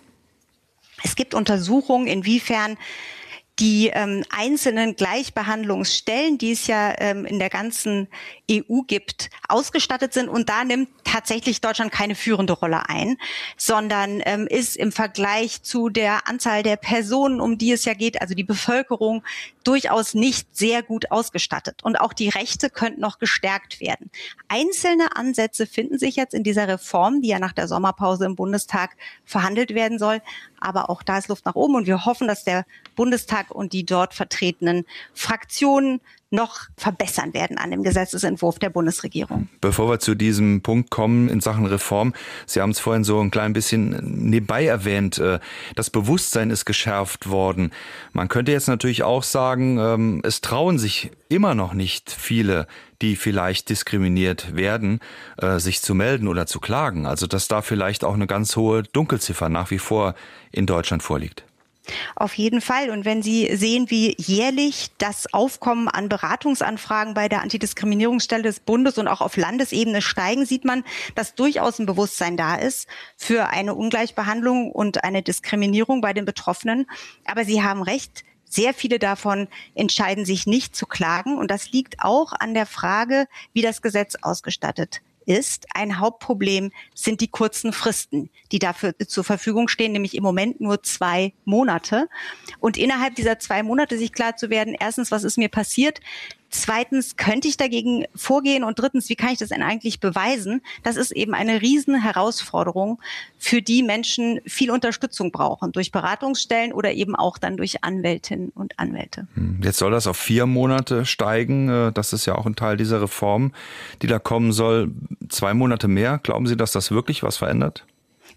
Es gibt Untersuchungen, inwiefern die einzelnen Gleichbehandlungsstellen, die es ja in der ganzen EU gibt, ausgestattet sind. Und da nimmt tatsächlich Deutschland keine führende Rolle ein, sondern ist im Vergleich zu der Anzahl der Personen, um die es ja geht, also die Bevölkerung, durchaus nicht sehr gut ausgestattet. Und auch die Rechte könnten noch gestärkt werden. Einzelne Ansätze finden sich jetzt in dieser Reform, die ja nach der Sommerpause im Bundestag verhandelt werden soll. Aber auch da ist Luft nach oben und wir hoffen, dass der Bundestag und die dort vertretenen Fraktionen noch verbessern werden an dem Gesetzesentwurf der Bundesregierung. Bevor wir zu diesem Punkt kommen in Sachen Reform, Sie haben es vorhin so ein klein bisschen nebenbei erwähnt, das Bewusstsein ist geschärft worden. Man könnte jetzt natürlich auch sagen, es trauen sich immer noch nicht viele, die vielleicht diskriminiert werden, sich zu melden oder zu klagen. Also dass da vielleicht auch eine ganz hohe Dunkelziffer nach wie vor in Deutschland vorliegt. Auf jeden Fall. Und wenn Sie sehen, wie jährlich das Aufkommen an Beratungsanfragen bei der Antidiskriminierungsstelle des Bundes und auch auf Landesebene steigen, sieht man, dass durchaus ein Bewusstsein da ist für eine Ungleichbehandlung und eine Diskriminierung bei den Betroffenen. Aber Sie haben recht. Sehr viele davon entscheiden sich nicht zu klagen. Und das liegt auch an der Frage, wie das Gesetz ausgestattet ist. Ein Hauptproblem sind die kurzen Fristen, die dafür zur Verfügung stehen, nämlich im Moment nur 2 Monate. Und innerhalb dieser 2 Monate sich klar zu werden, erstens, was ist mir passiert? Zweitens, könnte ich dagegen vorgehen? Und drittens, wie kann ich das denn eigentlich beweisen? Das ist eben eine riesen Herausforderung, für die Menschen viel Unterstützung brauchen, durch Beratungsstellen oder eben auch dann durch Anwältinnen und Anwälte. Jetzt soll das auf 4 Monate steigen. Das ist ja auch ein Teil dieser Reform, die da kommen soll. 2 Monate mehr. Glauben Sie, dass das wirklich was verändert?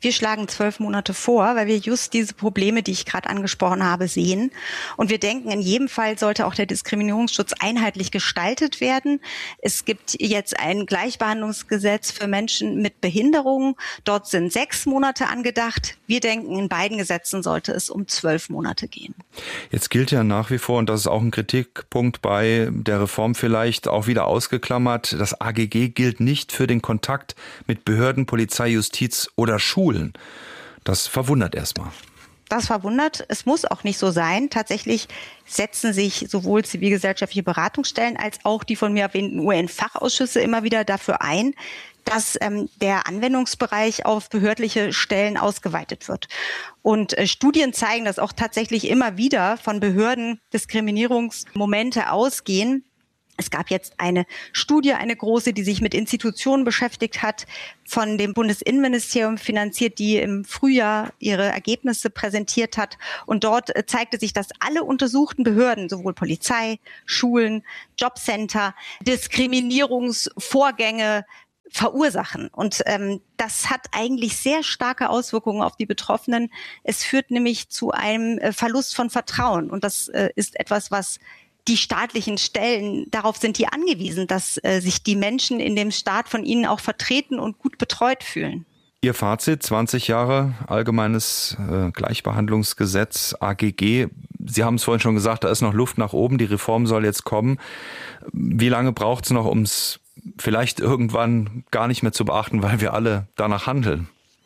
Wir schlagen 12 Monate vor, weil wir just diese Probleme, die ich gerade angesprochen habe, sehen. Und wir denken, in jedem Fall sollte auch der Diskriminierungsschutz einheitlich gestaltet werden. Es gibt jetzt ein Gleichbehandlungsgesetz für Menschen mit Behinderungen. Dort sind 6 Monate angedacht. Wir denken, in beiden Gesetzen sollte es um 12 Monate gehen. Jetzt gilt ja nach wie vor, und das ist auch ein Kritikpunkt bei der Reform vielleicht auch wieder ausgeklammert, das AGG gilt nicht für den Kontakt mit Behörden, Polizei, Justiz oder Schulen. Das verwundert erstmal. Das verwundert. Es muss auch nicht so sein. Tatsächlich setzen sich sowohl zivilgesellschaftliche Beratungsstellen als auch die von mir erwähnten UN-Fachausschüsse immer wieder dafür ein, dass der Anwendungsbereich auf behördliche Stellen ausgeweitet wird. Und Studien zeigen, dass auch tatsächlich immer wieder von Behörden Diskriminierungsmomente ausgehen. Es gab jetzt eine Studie, eine große, die sich mit Institutionen beschäftigt hat, von dem Bundesinnenministerium finanziert, die im Frühjahr ihre Ergebnisse präsentiert hat. Und dort zeigte sich, dass alle untersuchten Behörden, sowohl Polizei, Schulen, Jobcenter, Diskriminierungsvorgänge verursachen. Und das hat eigentlich sehr starke Auswirkungen auf die Betroffenen. Es führt nämlich zu einem Verlust von Vertrauen. Und das ist etwas, was die staatlichen Stellen, darauf sind die angewiesen, dass sich die Menschen in dem Staat von ihnen auch vertreten und gut betreut fühlen. Ihr Fazit, 20 Jahre Allgemeines Gleichbehandlungsgesetz, AGG. Sie haben es vorhin schon gesagt, da ist noch Luft nach oben, die Reform soll jetzt kommen. Wie lange braucht es noch, um es vielleicht irgendwann gar nicht mehr zu beachten, weil wir alle danach handeln?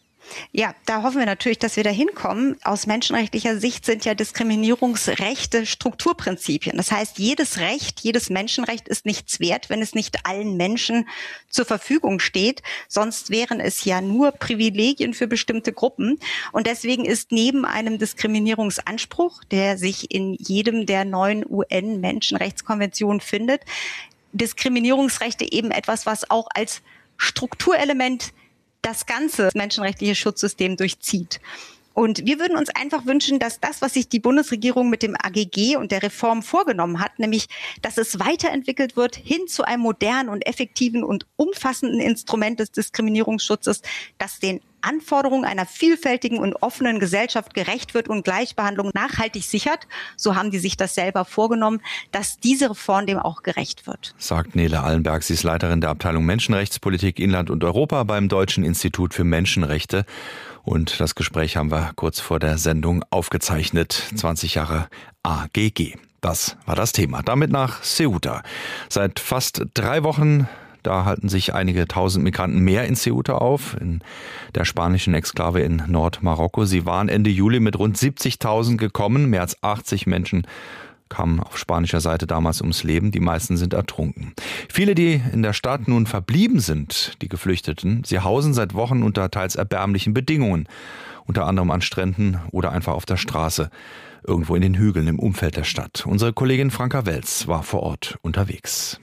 Ja, da hoffen wir natürlich, dass wir da hinkommen. Aus menschenrechtlicher Sicht sind ja Diskriminierungsrechte Strukturprinzipien. Das heißt, jedes Recht, jedes Menschenrecht ist nichts wert, wenn es nicht allen Menschen zur Verfügung steht. Sonst wären es ja nur Privilegien für bestimmte Gruppen. Und deswegen ist neben einem Diskriminierungsanspruch, der sich in jedem der 9 UN-Menschenrechtskonventionen findet, Diskriminierungsrechte eben etwas, was auch als Strukturelement das ganze menschenrechtliche Schutzsystem durchzieht. Und wir würden uns einfach wünschen, dass das, was sich die Bundesregierung mit dem AGG und der Reform vorgenommen hat, nämlich, dass es weiterentwickelt wird hin zu einem modernen und effektiven und umfassenden Instrument des Diskriminierungsschutzes, das den Anforderungen einer vielfältigen und offenen Gesellschaft gerecht wird und Gleichbehandlung nachhaltig sichert. So haben die sich das selber vorgenommen, dass diese Reform dem auch gerecht wird. Sagt Nele Allenberg, sie ist Leiterin der Abteilung Menschenrechtspolitik Inland und Europa beim Deutschen Institut für Menschenrechte. Und das Gespräch haben wir kurz vor der Sendung aufgezeichnet. 20 Jahre AGG. Das war das Thema. Damit nach Ceuta. Seit fast 3 Wochen da halten sich einige tausend Migranten mehr in Ceuta auf, in der spanischen Exklave in Nordmarokko. Sie waren Ende Juli mit rund 70.000 gekommen. Mehr als 80 Menschen kamen auf spanischer Seite damals ums Leben. Die meisten sind ertrunken. Viele, die in der Stadt nun verblieben sind, die Geflüchteten, sie hausen seit Wochen unter teils erbärmlichen Bedingungen. Unter anderem an Stränden oder einfach auf der Straße, irgendwo in den Hügeln im Umfeld der Stadt. Unsere Kollegin Franka Welz war vor Ort unterwegs.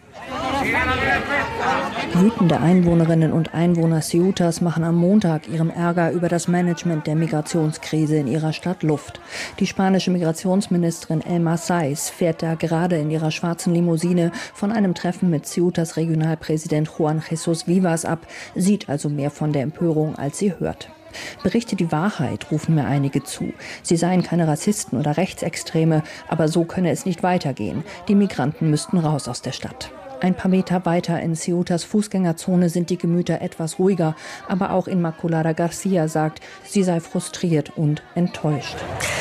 Wütende Einwohnerinnen und Einwohner Ceutas machen am Montag ihrem Ärger über das Management der Migrationskrise in ihrer Stadt Luft. Die spanische Migrationsministerin Elma Saiz fährt da gerade in ihrer schwarzen Limousine von einem Treffen mit Ceutas Regionalpräsident Juan Jesús Vivas ab, sieht also mehr von der Empörung, als sie hört. Berichte die Wahrheit, rufen mir einige zu. Sie seien keine Rassisten oder Rechtsextreme, aber so könne es nicht weitergehen. Die Migranten müssten raus aus der Stadt. Ein paar Meter weiter in Ceutas Fußgängerzone sind die Gemüter etwas ruhiger, aber auch Inmaculada García sagt, sie sei frustriert und enttäuscht.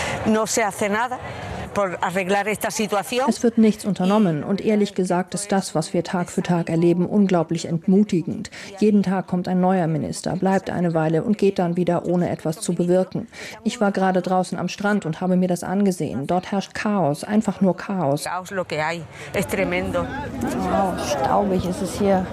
Es wird nichts unternommen und ehrlich gesagt ist das, was wir Tag für Tag erleben, unglaublich entmutigend. Jeden Tag kommt ein neuer Minister, bleibt eine Weile und geht dann wieder, ohne etwas zu bewirken. Ich war gerade draußen am Strand und habe mir das angesehen. Dort herrscht Chaos, einfach nur Chaos. Oh, staubig ist es hier.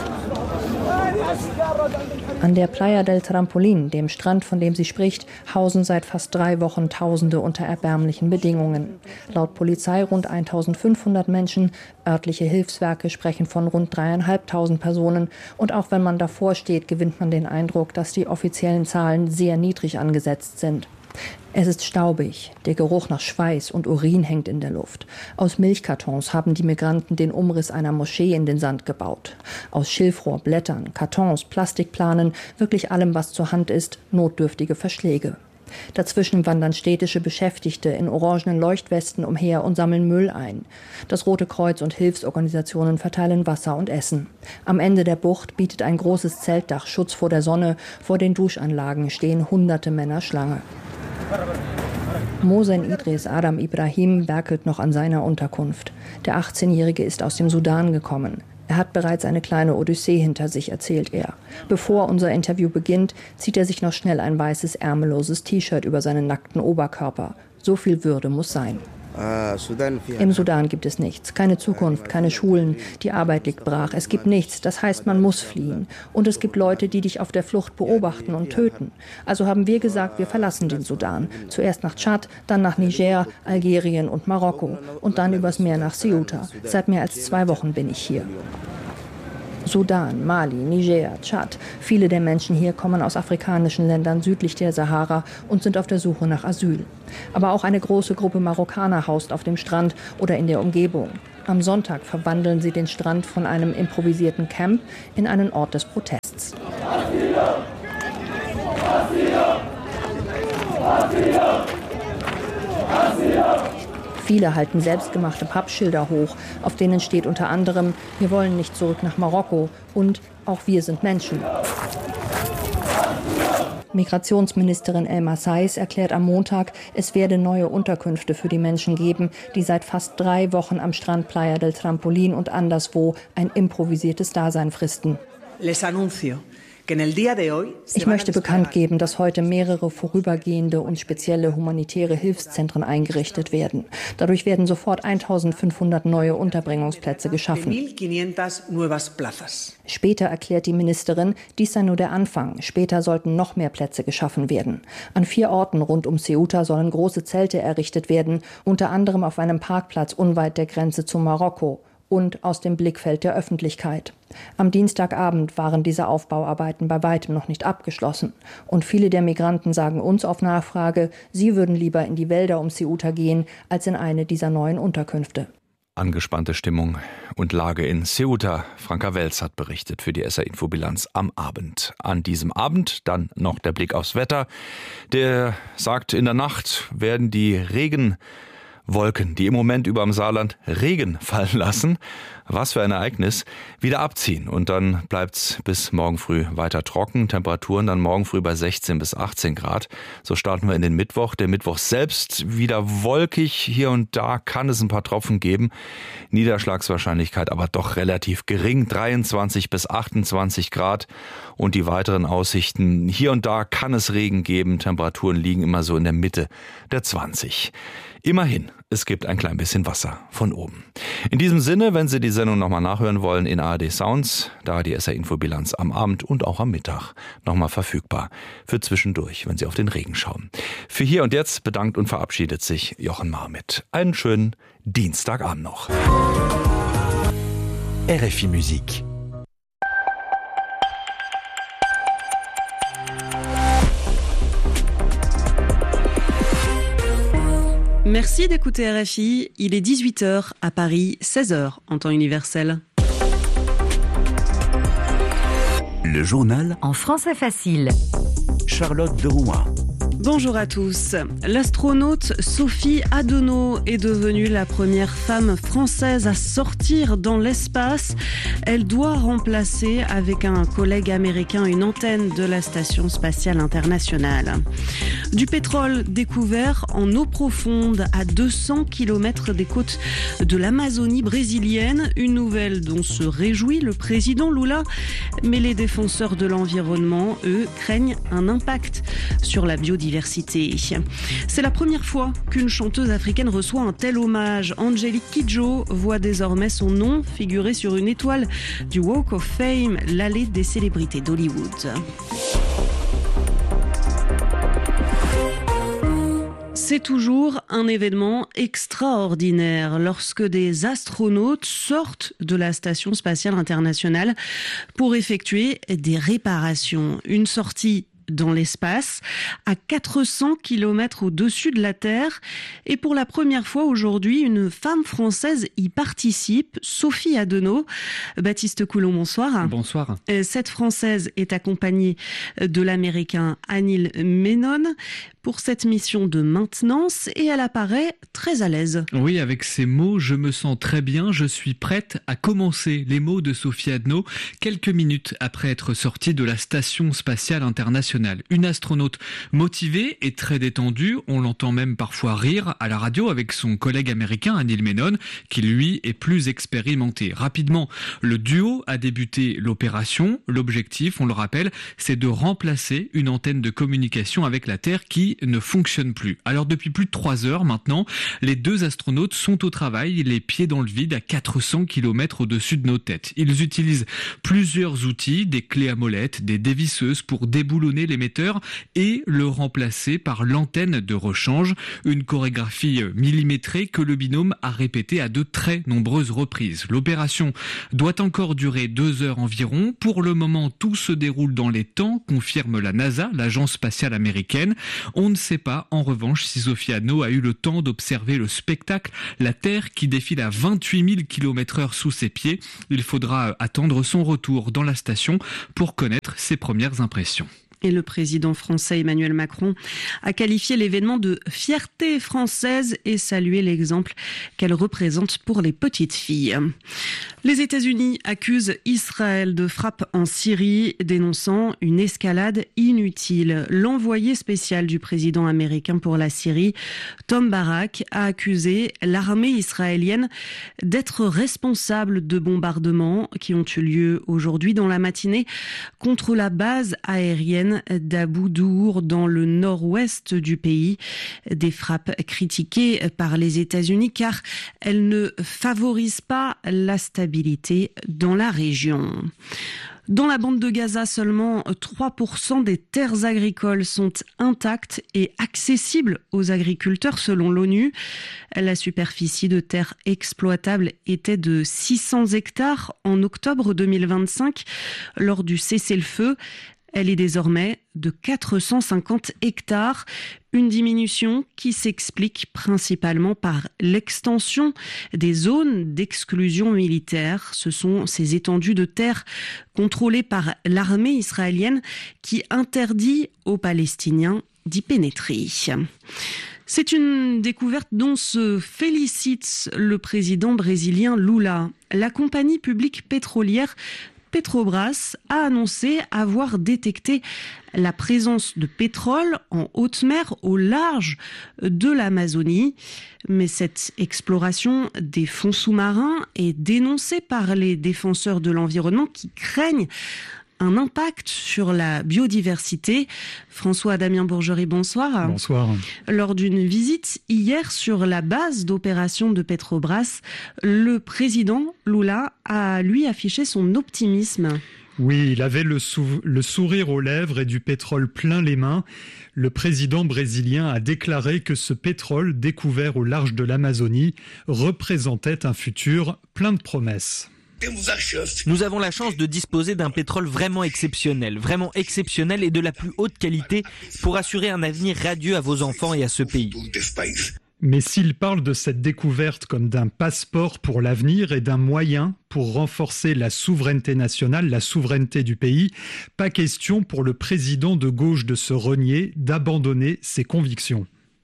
An der Playa del Trampolín, dem Strand, von dem sie spricht, hausen seit fast 3 Wochen Tausende unter erbärmlichen Bedingungen. Laut Polizei rund 1500 Menschen, örtliche Hilfswerke sprechen von rund 3.500 Personen. Und auch wenn man davor steht, gewinnt man den Eindruck, dass die offiziellen Zahlen sehr niedrig angesetzt sind. Es ist staubig, der Geruch nach Schweiß und Urin hängt in der Luft. Aus Milchkartons haben die Migranten den Umriss einer Moschee in den Sand gebaut. Aus Schilfrohr, Blättern, Kartons, Plastikplanen, wirklich allem, was zur Hand ist, notdürftige Verschläge. Dazwischen wandern städtische Beschäftigte in orangenen Leuchtwesten umher und sammeln Müll ein. Das Rote Kreuz und Hilfsorganisationen verteilen Wasser und Essen. Am Ende der Bucht bietet ein großes Zeltdach Schutz vor der Sonne. Vor den Duschanlagen stehen hunderte Männer Schlange. Mohsen Idris Adam Ibrahim werkelt noch an seiner Unterkunft. Der 18-Jährige ist aus dem Sudan gekommen. Er hat bereits eine kleine Odyssee hinter sich, erzählt er. Bevor unser Interview beginnt, zieht er sich noch schnell ein weißes, ärmelloses T-Shirt über seinen nackten Oberkörper. So viel Würde muss sein. Im Sudan gibt es nichts, keine Zukunft, keine Schulen, die Arbeit liegt brach, es gibt nichts, das heißt, man muss fliehen. Und es gibt Leute, die dich auf der Flucht beobachten und töten. Also haben wir gesagt, wir verlassen den Sudan. Zuerst nach Tschad, dann nach Niger, Algerien und Marokko und dann übers Meer nach Ceuta. Seit mehr als 2 Wochen bin ich hier. Sudan, Mali, Niger, Tschad. Viele der Menschen hier kommen aus afrikanischen Ländern südlich der Sahara und sind auf der Suche nach Asyl. Aber auch eine große Gruppe Marokkaner haust auf dem Strand oder in der Umgebung. Am Sonntag verwandeln sie den Strand von einem improvisierten Camp in einen Ort des Protests. Viele halten selbstgemachte Pappschilder hoch, auf denen steht unter anderem: Wir wollen nicht zurück nach Marokko und auch wir sind Menschen. Migrationsministerin Elma Sais erklärt am Montag, es werde neue Unterkünfte für die Menschen geben, die seit fast 3 Wochen am Strand Playa del Trampolín und anderswo ein improvisiertes Dasein fristen. Ich möchte bekannt geben, dass heute mehrere vorübergehende und spezielle humanitäre Hilfszentren eingerichtet werden. Dadurch werden sofort 1500 neue Unterbringungsplätze geschaffen. Später erklärt die Ministerin, dies sei nur der Anfang. Später sollten noch mehr Plätze geschaffen werden. An 4 Orten rund um Ceuta sollen große Zelte errichtet werden, unter anderem auf einem Parkplatz unweit der Grenze zu Marokko und aus dem Blickfeld der Öffentlichkeit. Am Dienstagabend waren diese Aufbauarbeiten bei weitem noch nicht abgeschlossen. Und viele der Migranten sagen uns auf Nachfrage, sie würden lieber in die Wälder um Ceuta gehen, als in eine dieser neuen Unterkünfte. Angespannte Stimmung und Lage in Ceuta. Franka Welz hat berichtet für die SR-Infobilanz am Abend. An diesem Abend dann noch der Blick aufs Wetter. Der sagt, in der Nacht werden die Regenwolken, die im Moment über dem Saarland Regen fallen lassen, was für ein Ereignis, wieder abziehen. Und dann bleibt's bis morgen früh weiter trocken. Temperaturen dann morgen früh bei 16 bis 18 Grad. So starten wir in den Mittwoch. Der Mittwoch selbst wieder wolkig. Hier und da kann es ein paar Tropfen geben. Niederschlagswahrscheinlichkeit aber doch relativ gering. 23 bis 28 Grad. Und die weiteren Aussichten. Hier und da kann es Regen geben. Temperaturen liegen immer so in der Mitte der 20. Immerhin, es gibt ein klein bisschen Wasser von oben. In diesem Sinne, wenn Sie die Sendung nochmal nachhören wollen, in ARD Sounds, da die SR-Infobilanz am Abend und auch am Mittag nochmal verfügbar. Für zwischendurch, wenn Sie auf den Regen schauen. Für hier und jetzt bedankt und verabschiedet sich Jochen Marmit. Einen schönen Dienstagabend noch. RFI Musik. Merci d'écouter RFI. Il est 18h à Paris, 16h en temps universel. Le journal en français facile. Charlotte de Rouen. Bonjour à tous. L'astronaute Sophie Adenau est devenue la première femme française à sortir dans l'espace. Elle doit remplacer avec un collègue américain une antenne de la Station spatiale internationale. Du pétrole découvert en eau profonde à 200 km des côtes de l'Amazonie brésilienne. Une nouvelle dont se réjouit le président Lula. Mais les défenseurs de l'environnement, eux, craignent un impact sur la biodiversité. C'est la première fois qu'une chanteuse africaine reçoit un tel hommage. Angélique Kidjo voit désormais son nom figurer sur une étoile du Walk of Fame, l'allée des célébrités d'Hollywood. C'est toujours un événement extraordinaire lorsque des astronautes sortent de la Station spatiale internationale pour effectuer des réparations. Une sortie dans l'espace, à 400 km au-dessus de la Terre. Et pour la première fois aujourd'hui, une femme française y participe, Sophie Adenau. Baptiste Coulon, bonsoir. Bonsoir. Cette Française est accompagnée de l'Américain Anil Menon pour cette mission de maintenance et elle apparaît très à l'aise. Oui, avec ces mots, je me sens très bien, je suis prête à commencer. Les mots de Sophie Adenau, quelques minutes après être sortie de la Station spatiale internationale. Une astronaute motivée et très détendue, on l'entend même parfois rire à la radio avec son collègue américain Anil Menon, qui lui est plus expérimenté. Rapidement, le duo a débuté l'opération. L'objectif, on le rappelle, c'est de remplacer une antenne de communication avec la Terre qui ne fonctionne plus. Alors depuis plus de 3 heures maintenant, les deux astronautes sont au travail, les pieds dans le vide à 400 km au-dessus de nos têtes. Ils utilisent plusieurs outils, des clés à molette, des dévisseuses pour déboulonner l'émetteur et le remplacer par l'antenne de rechange, une chorégraphie millimétrée que le binôme a répétée à de très nombreuses reprises. L'opération doit encore durer 2 heures environ. Pour le moment, tout se déroule dans les temps, confirme la NASA, l'agence spatiale américaine. On ne sait pas, en revanche, si Sophie Adenau a eu le temps d'observer le spectacle, la Terre qui défile à 28 000 km/h sous ses pieds. Il faudra attendre son retour dans la station pour connaître ses premières impressions. Et le président français Emmanuel Macron a qualifié l'événement de fierté française et salué l'exemple qu'elle représente pour les petites filles. Les États-Unis accusent Israël de frappe en Syrie, dénonçant une escalade inutile. L'envoyé spécial du président américain pour la Syrie, Tom Barak, a accusé l'armée israélienne d'être responsable de bombardements qui ont eu lieu aujourd'hui dans la matinée contre la base aérienne d'Abu Dour dans le nord-ouest du pays. Des frappes critiquées par les États-Unis car elles ne favorisent pas la stabilité dans la région. Dans la bande de Gaza, seulement 3% des terres agricoles sont intactes et accessibles aux agriculteurs selon l'ONU. La superficie de terres exploitables était de 600 hectares en octobre 2025 lors du cessez-le-feu. Elle est désormais de 450 hectares, une diminution qui s'explique principalement par l'extension des zones d'exclusion militaire. Ce sont ces étendues de terre contrôlées par l'armée israélienne qui interdit aux Palestiniens d'y pénétrer. C'est une découverte dont se félicite le président brésilien Lula. La compagnie publique pétrolière Petrobras a annoncé avoir détecté la présence de pétrole en haute mer au large de l'Amazonie. Mais cette exploration des fonds sous-marins est dénoncée par les défenseurs de l'environnement qui craignent un impact sur la biodiversité. François Damien Bourgerie, bonsoir. Bonsoir. Lors d'une visite hier sur la base d'opération de Petrobras, le président Lula a lui affiché son optimisme. Oui, il avait le sourire aux lèvres et du pétrole plein les mains. Le président brésilien a déclaré que ce pétrole découvert au large de l'Amazonie représentait un futur plein de promesses. Nous avons la chance de disposer d'un pétrole vraiment exceptionnel et de la plus haute qualité pour assurer un avenir radieux à vos enfants et à ce pays. Mais s'il parle de cette découverte comme d'un passeport pour l'avenir et d'un moyen pour renforcer la souveraineté nationale, la souveraineté du pays, pas question pour le président de gauche de se renier, d'abandonner ses convictions.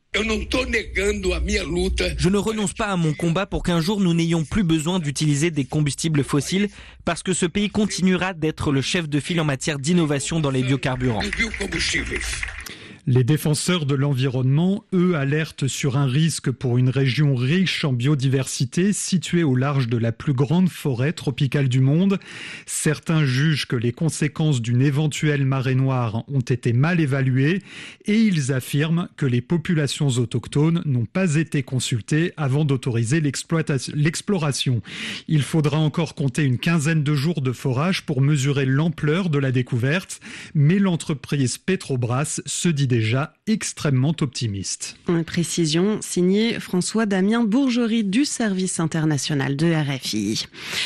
Je ne renonce pas à mon combat pour qu'un jour nous n'ayons plus besoin d'utiliser des combustibles fossiles parce que ce pays continuera d'être le chef de file en matière d'innovation dans les biocarburants. Les défenseurs de l'environnement, eux, alertent sur un risque pour une région riche en biodiversité située au large de la plus grande forêt tropicale du monde. Certains jugent que les conséquences d'une éventuelle marée noire ont été mal évaluées et ils affirment que les populations autochtones n'ont pas été consultées avant d'autoriser l'exploration. Il faudra encore compter une quinzaine de jours de forage pour mesurer l'ampleur de la découverte, mais l'entreprise Petrobras se dit déjà extrêmement optimiste. Une précision signée François Damien Bourgerie du service international de RFI.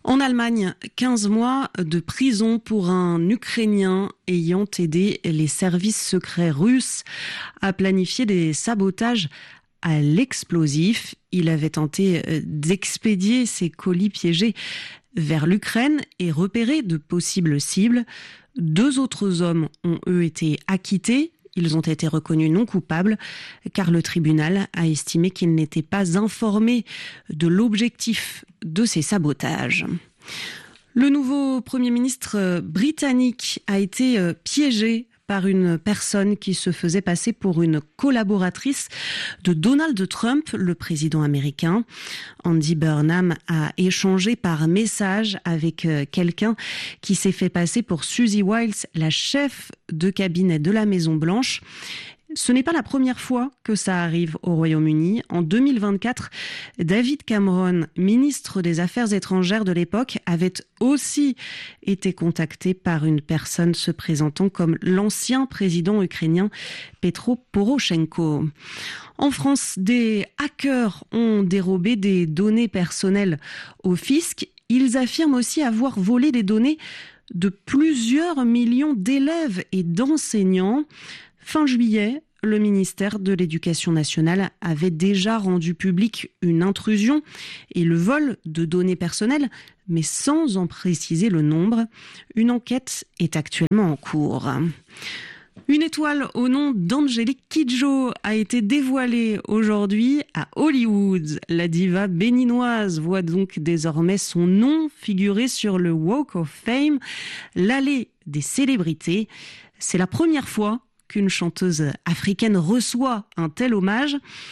En Allemagne, 15 mois de prison pour un Ukrainien ayant aidé les services secrets russes à planifier des sabotages à l'explosif. Il avait tenté d'expédier ses colis piégés vers l'Ukraine et repérer de possibles cibles. 2 autres hommes ont, eux, été acquittés. Ils ont été reconnus non coupables car le tribunal a estimé qu'ils n'étaient pas informés de l'objectif de ces sabotages. Le nouveau Premier ministre britannique a été piégé par une personne qui se faisait passer pour une collaboratrice de Donald Trump, le président américain. Andy Burnham a échangé par message avec quelqu'un qui s'est fait passer pour Susie Wiles, la chef de cabinet de la Maison-Blanche. Ce n'est pas la première fois que ça arrive au Royaume-Uni. En 2024, David Cameron, ministre des Affaires étrangères de l'époque, avait aussi été contacté par une personne se présentant comme l'ancien président ukrainien Petro Poroshenko. En France, des hackers ont dérobé des données personnelles au fisc. Ils affirment aussi avoir volé des données de plusieurs millions d'élèves et d'enseignants. Fin juillet, le ministère de l'Éducation nationale avait déjà rendu public une intrusion et le vol de données personnelles, mais sans en préciser le nombre. Une enquête est actuellement en cours. Une étoile au nom d'Angélique Kidjo a été dévoilée aujourd'hui à Hollywood. La diva béninoise voit donc désormais son nom figurer sur le Walk of Fame, l'allée des célébrités. C'est la première fois qu'une chanteuse africaine reçoit un tel hommage.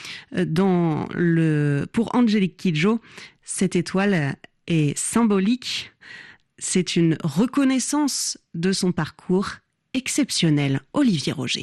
Pour Angélique Kidjo, cette étoile est symbolique. C'est une reconnaissance de son parcours exceptionnel. Olivier Roger.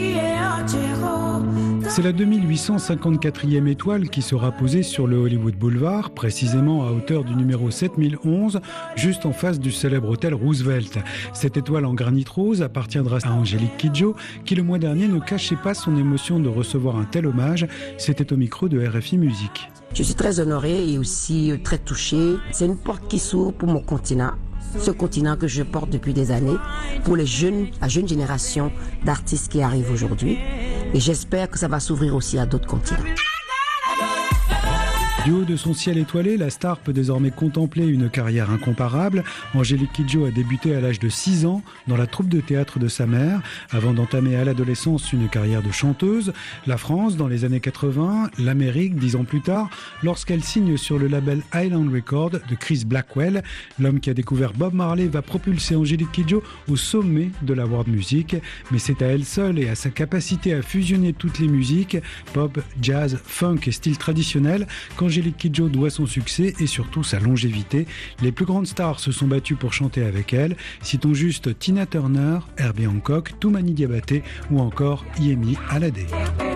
C'est la 2854e étoile qui sera posée sur le Hollywood Boulevard, précisément à hauteur du numéro 7011, juste en face du célèbre hôtel Roosevelt. Cette étoile en granit rose appartiendra à Angélique Kidjo, qui le mois dernier ne cachait pas son émotion de recevoir un tel hommage. C'était au micro de RFI Musique. Je suis très honorée et aussi très touchée. C'est une porte qui s'ouvre pour mon continent. Ce continent que je porte depuis des années, pour la jeune génération d'artistes qui arrivent aujourd'hui. Et j'espère que ça va s'ouvrir aussi à d'autres continents. Du haut de son ciel étoilé, la star peut désormais contempler une carrière incomparable. Angélique Kidjo a débuté à l'âge de 6 ans dans la troupe de théâtre de sa mère, avant d'entamer à l'adolescence une carrière de chanteuse. La France dans les années 80, l'Amérique 10 ans plus tard, lorsqu'elle signe sur le label Island Records de Chris Blackwell. L'homme qui a découvert Bob Marley va propulser Angélique Kidjo au sommet de la world music. Mais c'est à elle seule et à sa capacité à fusionner toutes les musiques, pop, jazz, funk et style traditionnel, qu'Angélique Kidjo doit son succès et surtout sa longévité. Les plus grandes stars se sont battues pour chanter avec elle. Citons juste Tina Turner, Herbie Hancock, Toumani Diabaté ou encore Yemi Alade.